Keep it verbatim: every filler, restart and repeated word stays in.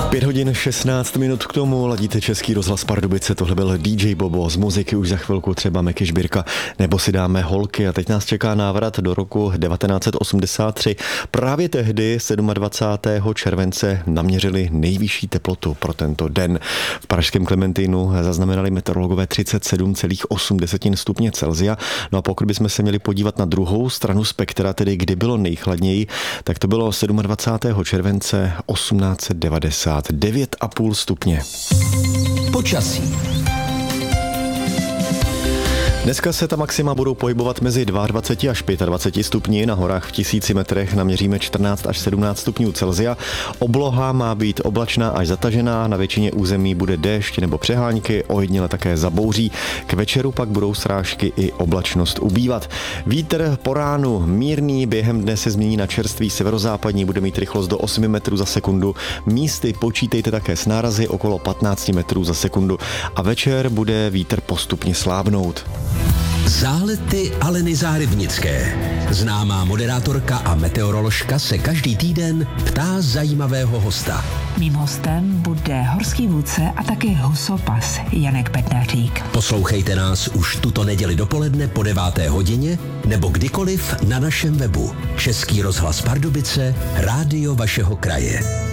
Pět hodin šestnáct minut k tomu, ladíte Český rozhlas Pardubice, tohle byl D J Bobo, z muziky už za chvilku třeba Meky Žbírka, nebo si dáme holky a teď nás čeká návrat do roku devatenáct set osmdesát tři. Právě tehdy dvacátého sedmého července naměřili nejvyšší teplotu pro tento den. V pražském Klementínu zaznamenali meteorologové třicet sedm celá osm stupně Celsia. No a pokud bychom se měli podívat na druhou stranu spektra, tedy kdy bylo nejchladněji, tak to bylo dvacátého sedmého července osmnáct set devadesát. devět a půl stupně. Počasí. Dneska se ta maxima budou pohybovat mezi dvacet dva až dvacet pět stupni, na horách v tisíci metrech naměříme čtrnáct až sedmnáct stupňů Celsia. Obloha má být oblačná až zatažená, na většině území bude déšť nebo přehánky, ojediněle také zabouří. K večeru pak budou srážky i oblačnost ubývat. Vítr po ránu mírný, během dne se změní na čerstvý severozápadní, bude mít rychlost do osmi metrů za sekundu. Místy počítejte také s nárazy okolo patnáct metrů za sekundu a večer bude vítr postupně slábnout. Zálety Aleny Zárybnické. Známá moderátorka a meteoroložka se každý týden ptá zajímavého hosta. Mým hostem bude horský vůdce a také husopas Janek Bednářík. Poslouchejte nás už tuto neděli dopoledne po deváté hodině nebo kdykoliv na našem webu. Český rozhlas Pardubice, rádio vašeho kraje.